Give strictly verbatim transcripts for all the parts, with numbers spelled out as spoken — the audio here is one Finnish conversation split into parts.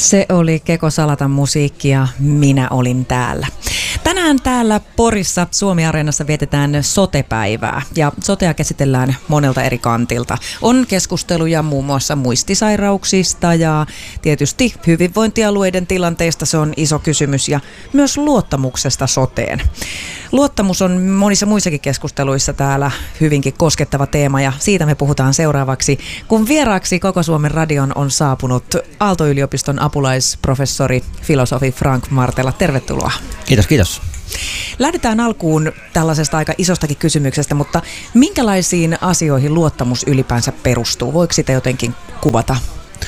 Se oli Keko Salatan musiikki ja Minä olin täällä. Tänään täällä Porissa Suomi-areenassa vietetään sotepäivää ja sotea käsitellään monelta eri kantilta. On keskusteluja muun muassa muistisairauksista ja tietysti hyvinvointialueiden tilanteesta, se on iso kysymys, ja myös luottamuksesta soteen. Luottamus on monissa muissakin keskusteluissa täällä hyvinkin koskettava teema ja siitä me puhutaan seuraavaksi, kun vieraaksi Koko Suomen radion on saapunut Aalto-yliopiston apulaisprofessori, filosofi Frank Martela. Tervetuloa. Kiitos, kiitos. Lähdetään alkuun tällaisesta aika isostakin kysymyksestä, mutta minkälaisiin asioihin luottamus ylipäänsä perustuu? Voiko sitä jotenkin kuvata?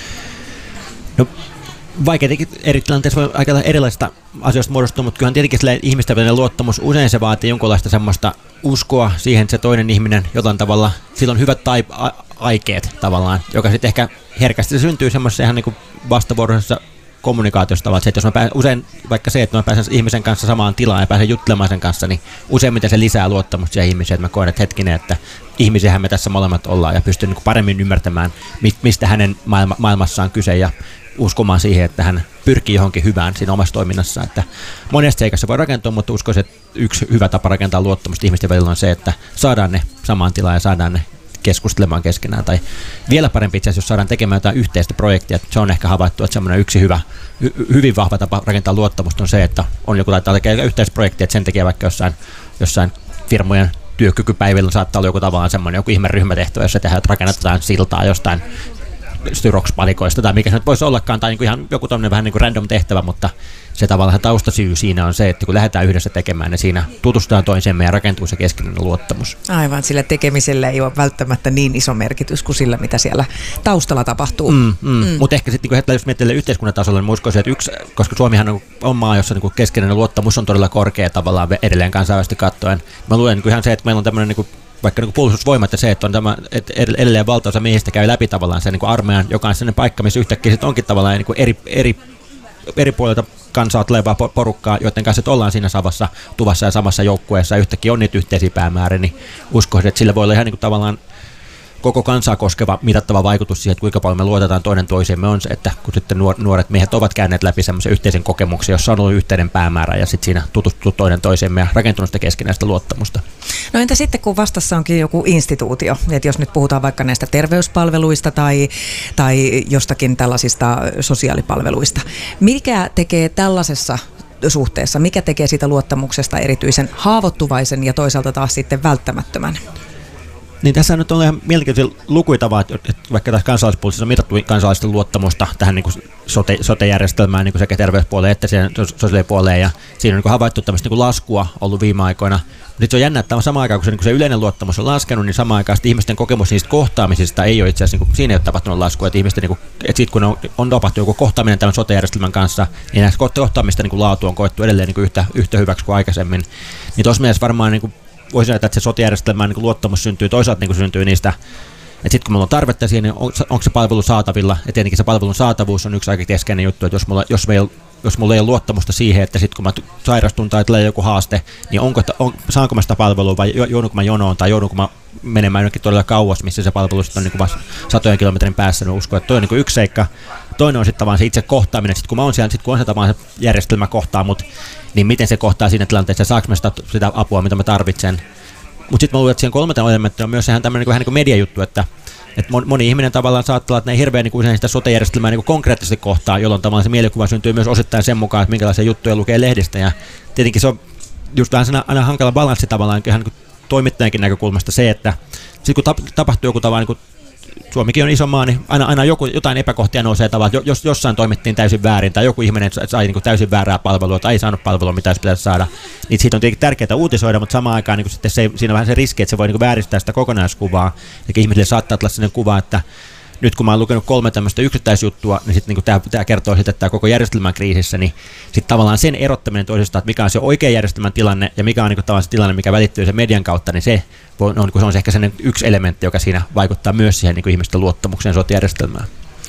No, vaikeitakin eri tilanteissa voi aika erilaisista asioista muodostua, mutta kyllähän tietenkin ihmisten välinen luottamus usein se vaatii jonkinlaista semmoista uskoa siihen, että se toinen ihminen jotain tavalla, sillä on hyvät tai aikeet tavallaan, joka sitten ehkä herkästi se syntyy semmoisessa ihan niin kuin vastavuoroisessa kommunikaatiossa tavallaan, että jos mä pääsen, usein vaikka se, että mä pääsen ihmisen kanssa samaan tilaan ja pääsen juttelemaan sen kanssa, niin useimmiten se lisää luottamusta siihen ihmiseen, että mä koen, että hetkinen, että ihmisiähän me tässä molemmat ollaan ja pystyn niin paremmin ymmärtämään, mistä hänen maailma, maailmassaan kyse ja uskomaan siihen, että hän pyrkii johonkin hyvään siinä omassa toiminnassa. Että monesta seikassa voi rakentua, mutta uskoisin, että yksi hyvä tapa rakentaa luottamusta ihmisten välillä on se, että saadaan ne samaan tilaan ja saadaan ne keskustelemaan keskenään. Tai vielä parempi itse asiassa, jos saadaan tekemään jotain yhteistä projektia. Se on ehkä havaittu, että semmoinen yksi hyvä, hy, hyvin vahva tapa rakentaa luottamusta on se, että on joku laittaa tekemään yhteisprojektia, että sen tekee vaikka jossain, jossain firmojen työkykypäivillä saattaa olla joku tavallaan semmoinen joku ihme ryhmätehtävä, jossa tehdään, että rakennetaan siltaa jostain styrox-palikoista tai mikä se nyt voisi ollakaan, tai niin kuin ihan joku tämmöinen vähän niin kuin random tehtävä, mutta se tavallaan taustasyy siinä on se, että kun lähdetään yhdessä tekemään, niin siinä tutustutaan toisemme ja rakentuu se keskinäinen luottamus. Aivan, sillä tekemisellä ei ole välttämättä niin iso merkitys kuin sillä, mitä siellä taustalla tapahtuu. Mm, mm. Mm. Mutta ehkä sitten, niin jos miettii yhteiskunnan tasolla, niin uskoisin, että yksi, koska Suomihan on, on maa, jossa niin keskinäinen luottamus on todella korkea tavallaan edelleen kansainvälisesti katsoen. Mä luulen niin ihan se, että meillä on tämmöinen niin vaikka niin puolustusvoimat ja se, että on tämä, että edelleen valtaosa miehistä käy läpi tavallaan sen niin armeijan, joka on sellainen paikka, missä yhtäkkiä sitten onkin tavallaan niin eri, eri, eri puolilta kansaa tulevaa porukkaa, joiden kanssa ollaan siinä samassa tuvassa ja samassa joukkueessa ja yhtäkkiä on niitä yhteisiä päämääriä, niin uskoisin, että sillä voi olla ihan niin kuin tavallaan koko kansaa koskeva mitattava vaikutus siihen, että kuinka paljon me luotetaan toinen toisemme on se, että kun sitten nuoret miehet ovat käyneet läpi semmoisen yhteisen kokemuksen, jossa on ollut yhteinen päämäärä ja sitten siinä tutustuu toinen toisemme ja rakentunut sitä keskinäistä luottamusta. No entä sitten, kun vastassa onkin joku instituutio, että jos nyt puhutaan vaikka näistä terveyspalveluista tai, tai jostakin tällaisista sosiaalipalveluista, mikä tekee tällaisessa suhteessa, mikä tekee siitä luottamuksesta erityisen haavoittuvaisen ja toisaalta taas sitten välttämättömän? Niin tässä nyt on ihan mielenkiintoisia lukuja, että vaikka tässä kansalaispulssissa on mitattu kansalaisten luottamusta tähän niin kuin sote, sote-järjestelmään niin kuin sekä terveyspuoleen että siihen sosiaalipuoleen, ja siinä on niin kuin havaittu tämmöistä niin kuin laskua ollut viime aikoina. Sitten se on jännä, että samaan aikaan kun se, niin kuin se yleinen luottamus on laskenut, niin samaan aikaan ihmisten kokemus niistä kohtaamisista ei ole itse asiassa, niin kuin, siinä ei ole tapahtunut laskua, että ihmisten, niin kuin, että sitten kun on, on tapahtunut joku kohtaaminen tämän sote-järjestelmän kanssa, niin näistä kohtaamista niin kuin laatu on koettu edelleen niin kuin yhtä, yhtä hyväksi kuin aikaisemmin. Niin tuossa mielessä varmaan niin kuin voisin ajatella, että se sote-järjestelmän niin luottamus syntyy toisaalta niin syntyy niistä, että sitten kun meillä on tarvetta siihen, niin on, onko se palvelu saatavilla, ja tietenkin se palvelun saatavuus on yksi aika keskeinen juttu, että jos mulla, jos meillä, jos mulla ei ole luottamusta siihen, että sitten kun mä sairastun tai tulee joku haaste, niin onko, on, saanko mä sitä palvelua vai joudunko mä jonoon tai joudunko mä menemään jonnekin todella kauas, missä se palvelu on niin kuin satojen kilometrin päässä, niin uskon, että toi on niin kuin yksi seikka. Toinen on sitten vaan se itse kohtaaminen, sitten kun mä oon siellä, sit kun on se tavallaan se järjestelmä kohtaa mut, niin miten se kohtaa siinä tilanteessa, saanko mä sitä, sitä apua, mitä mä tarvitsen. Mutta sitten mä luulen, että siihen kolmantena elementtinä on myös sehän tämmöinen niin vähän niin kuin mediajuttu, että, että moni ihminen tavallaan saattaa olla, että ne ei hirveän niin kuin usein sitä sote-järjestelmää niin kuin konkreettisesti kohtaa, jolloin tavallaan se mielikuva syntyy myös osittain sen mukaan, että minkälaisia juttuja lukee lehdistä. Ja tietenkin se on just vähän aina hankala balanssi tavallaan ihan niin kuin toimittajankin näkökulmasta se, että sitten kun tap, tapahtuu joku tavallaan niin Suomikin on iso maa, niin aina, aina joku, jotain epäkohtia nousee tavallaan, jos jossain toimittiin täysin väärin tai joku ihminen sai niin kuin täysin väärää palvelua tai ei saanut palvelua, mitä se pitäisi saada, niin siitä on tietenkin tärkeää uutisoida, mutta samaan aikaan niin sitten se, siinä on vähän se riski, että se voi niin kuin vääristää sitä kokonaiskuvaa, eli ihmisille saattaa olla sellainen kuva, että nyt kun mä oon lukenut kolme tämmöistä yksittäisjuttua, niin sitten niin tämä kertoo sitten, että tämä koko järjestelmän kriisissä, niin sitten tavallaan sen erottaminen toisistaan, että mikä on se oikea järjestelmän tilanne ja mikä on niin tavallaan se tilanne, mikä välittyy sen median kautta, niin se on, no, se on ehkä sellainen yksi elementti, joka siinä vaikuttaa myös siihen niin ihmisten luottamukseen sote-järjestelmään.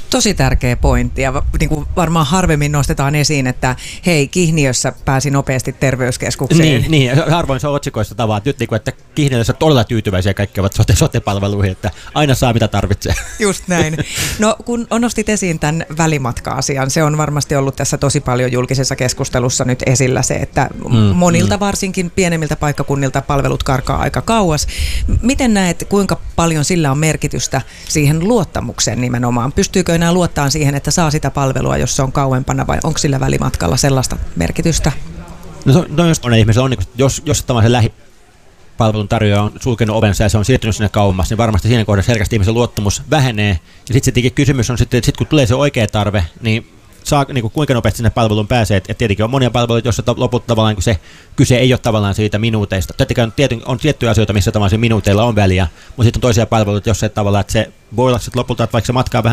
Tosi tärkeä pointti ja niin kuin varmaan harvemmin nostetaan esiin, että hei, Kihniössä pääsi nopeasti terveyskeskukseen. Niin, niin. Harvoin se on otsikoista tavaa nyt, että Kihniössä todella tyytyväisiä kaikki ovat sote, sote-palveluihin, että aina saa mitä tarvitsee. Just näin. No kun nostit esiin tämän välimatka-asian, se on varmasti ollut tässä tosi paljon julkisessa keskustelussa nyt esillä se, että mm, monilta mm. varsinkin pienemmiltä paikkakunnilta palvelut karkaa aika kauas. Miten näet, kuinka paljon sillä on merkitystä siihen luottamukseen nimenomaan? Pystyykö enää luottaa siihen, että saa sitä palvelua, jos se on kauempana, vai onko sillä välimatkalla sellaista merkitystä? No, no jos on ihmisellä on, jos, jos se lähipalvelun tarjoaja on sulkenut ovensa ja se on siirtynyt sinne kauemmas, niin varmasti siinä kohdassa herkästi ihmisen luottamus vähenee. Ja sitten se kysymys on sitten, että sit kun tulee se oikea tarve, niin saa, niin kuin, kuinka nopeasti sinne palveluun pääsee. Et, et tietenkin on monia palveluita, joissa loput tavallaan kun se kyse ei ole tavallaan siitä minuuteista. Tietenkin on, tiety, on tiettyjä asioita, missä tavallaan minuuteilla on väliä, mutta sitten on toisia palveluita, joissa tavallaan, että se voi olla sitten lopulta, että vaikka se matkaa vähän